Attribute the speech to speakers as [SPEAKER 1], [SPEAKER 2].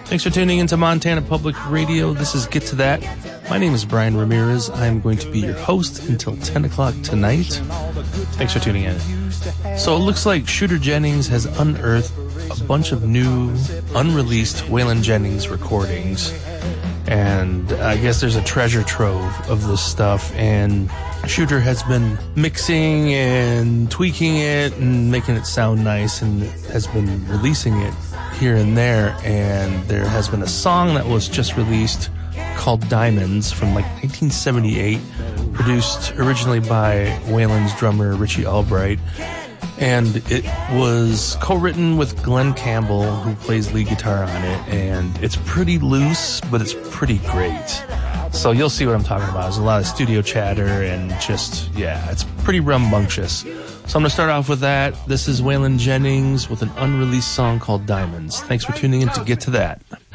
[SPEAKER 1] Thanks for tuning into Montana Public Radio. This is Get to That. My name is Brian Ramirez. I'm going to be your host until 10 o'clock tonight. Thanks for tuning in. So it looks like Shooter Jennings has unearthed a bunch of new, unreleased Waylon Jennings recordings. And I guess there's a treasure trove of this stuff. And Shooter has been mixing and tweaking it and making it sound nice and has been releasing it here and there. And there has been a song that was just released called Diamonds from like 1978, produced originally by Waylon's drummer Richie Albright. And it was co-written with Glenn Campbell, who plays lead guitar on it. And it's pretty loose, but it's pretty great. So you'll see what I'm talking about. There's a lot of studio chatter and just, yeah, it's pretty rambunctious. So I'm going to start off with that. This is Waylon Jennings with an unreleased song called Diamonds. Thanks for tuning in to Get to That.